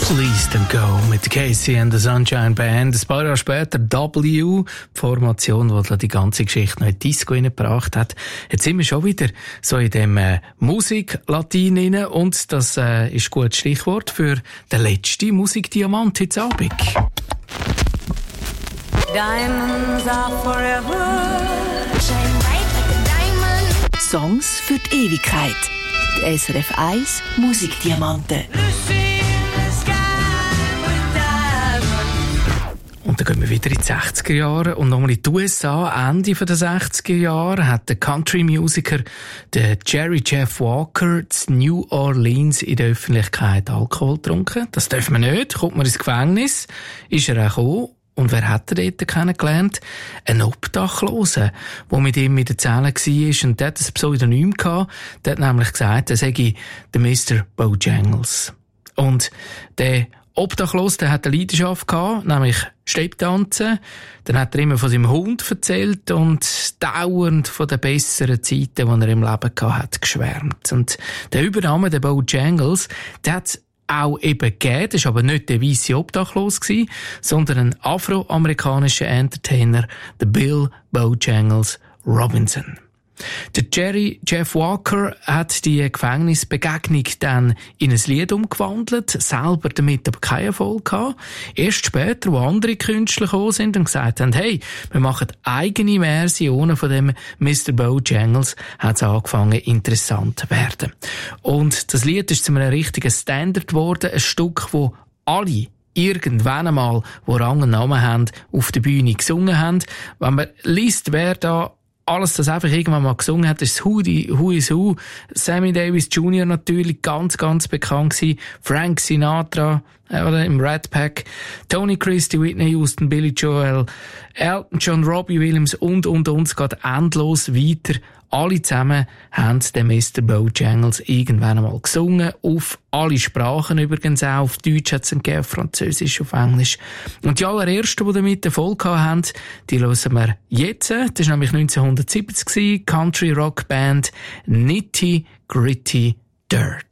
Please Don't Go mit Casey and the Sunshine Band. Ein paar Jahre später W, die Formation, die die ganze Geschichte noch in die Disco gebracht hat. Jetzt sind wir schon wieder so in dem Musik-Latin rein und das ist ein gutes Stichwort für den letzten Musikdiamant heute Abend. Diamonds are forever. Shine bright like a diamond. Songs für die Ewigkeit. Die SRF 1 Musikdiamanten. Und dann gehen wir wieder in die 60er Jahre und nochmal in die USA. Ende der 60er Jahre hat der Country-Musiker der Jerry Jeff Walker in New Orleans in der Öffentlichkeit Alkohol getrunken. Das dürfen wir nicht, kommt man ins Gefängnis. Ist er auch gekommen. Und wer hat er dort kennengelernt? Ein Obdachloser, der mit ihm in der Zelle war. Und der hat ein Pseudonym gehabt. Der hat nämlich gesagt, er sei der Mr. Bojangles. Und der Obdachlos, der hat eine Leidenschaft gehabt, nämlich Stepptanzen. Dann hat er immer von seinem Hund erzählt und dauernd von den besseren Zeiten, die er im Leben gehabt hat, geschwärmt. Und der Übername, der Bojangles, der hat auch eben gegeben. Das war aber nicht der weisse Obdachlos, sondern ein afroamerikanischer Entertainer, der Bill Bojangles Robinson. Der Jerry Jeff Walker hat die Gefängnisbegegnung dann in ein Lied umgewandelt, selber damit aber keinen Erfolg gehabt. Erst später, wo andere Künstler gekommen sind und gesagt haben, hey, wir machen eigene Versionen von dem Mr. Bojangles, hat es angefangen interessant zu werden. Und das Lied ist zu einem richtigen Standard geworden, ein Stück, wo alle irgendwann einmal, wo Rang und Namen haben, auf der Bühne gesungen haben. Wenn man liest, wer da alles das einfach irgendwann mal gesungen hat, ist Who is Who. Sammy Davis Jr. natürlich ganz, ganz bekannt gewesen. Frank Sinatra, oder im Rat Pack. Tony Christie, Whitney Houston, Billy Joel, Elton John, Robbie Williams und. Es geht endlos weiter. Alle zusammen haben den Mr. Bojangles irgendwann einmal gesungen. Auf alle Sprachen übrigens auch. Auf Deutsch hat es gegeben, Französisch, auf Englisch. Und die allerersten, die damit Erfolg haben, die hören wir jetzt. Das war nämlich 1970 Country Rock Band Nitty Gritty Dirt.